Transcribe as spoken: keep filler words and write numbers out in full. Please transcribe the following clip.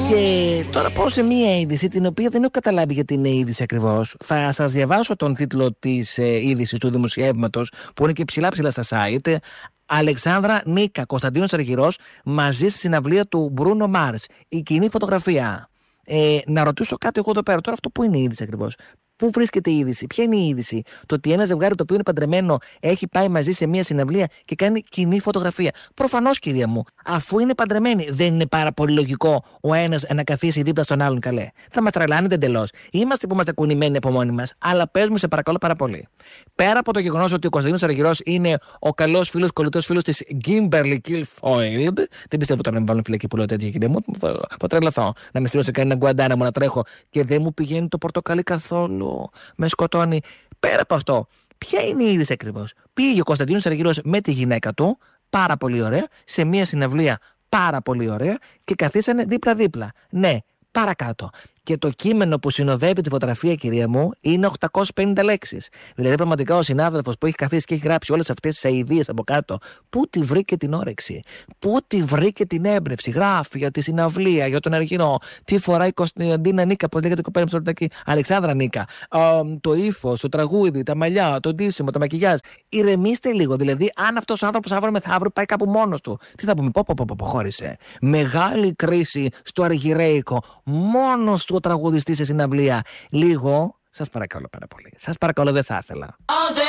Και τώρα πάω σε μία είδηση την οποία δεν έχω καταλάβει γιατί είναι είδηση ακριβώς. Θα σας διαβάσω τον τίτλο της ε, είδησης του δημοσιεύματος που είναι και ψηλά ψηλά στα site. Αλεξάνδρα Νίκα, Κωνσταντίνος Αργυρός μαζί στη συναυλία του Μπρούνο Μάρς. Η κοινή φωτογραφία. Ε, να ρωτήσω κάτι εγώ εδώ πέρα. Τώρα αυτό που είναι η είδηση ακριβώς? Πού βρίσκεται η είδηση? Ποια είναι η είδηση? Το ότι ένα ζευγάρι το οποίο είναι παντρεμένο έχει πάει μαζί σε μια συναυλία και κάνει κοινή φωτογραφία. Προφανώς, κυρία μου, αφού είναι παντρεμένοι, δεν είναι πάρα πολύ λογικό ο ένας να καθίσει δίπλα στον άλλον, καλέ? Θα μας τρελάνετε εντελώς. Είμαστε που είμαστε κουνημένοι από μόνοι μας, αλλά πες μου, σε παρακαλώ πάρα πολύ. Πέρα από το γεγονός ότι ο Κωνσταντίνος Αργυρός είναι ο καλός φίλος, κολλητός φίλος της Kimberly Guilfoyle, δεν πιστεύω τώρα να με βάλουν φυλακή που λέω τέτοια, κυρία μου. Θα τρελαθώ να με στείλω σε κανένα Γκουαντάναμο να τρέχω και δεν μου πηγαίνει το πορτοκαλί καθόλου. Με σκοτώνει. Πέρα από αυτό, ποια είναι η είδηση ακριβώς? Πήγε ο Κωνσταντίνος Αργυρός με τη γυναίκα του, πάρα πολύ ωραία, σε μια συναυλία πάρα πολύ ωραία και καθίσανε δίπλα-δίπλα. Ναι, παρακάτω. Και το κείμενο που συνοδεύει τη φωτογραφία, κυρία μου, είναι οκτακόσιες πενήντα λέξεις. Δηλαδή, πραγματικά ο συνάδελφος που έχει καθίσει και έχει γράψει όλες αυτές τις αηδίες από κάτω, πού τη βρήκε την όρεξη, πού τη βρήκε την έμπνευση? Γράφει για τη συναυλία, για τον Αργυρό, τι φοράει η Κωνσταντίνα Νίκα, πώς λέγεται η κοπέλα μου, Αλεξάνδρα Νίκα, uh, το ύφος, το τραγούδι, τα μαλλιά, το ντύσιμο, το μακιγιάζ. Ηρεμήστε λίγο. Δηλαδή, αν αυτός ο άνθρωπος αύριο μεθαύριο πάει κάπου μόνος του, τι θα πούμε? Πω, πω, πω, πω, χώρισε. Μεγάλη κρίση στο αργυρέικο, μόνος του ο τραγουδιστής σε συναυλία. Λίγο, σας παρακαλώ πάρα πολύ. Σας παρακαλώ, δεν θα ήθελα.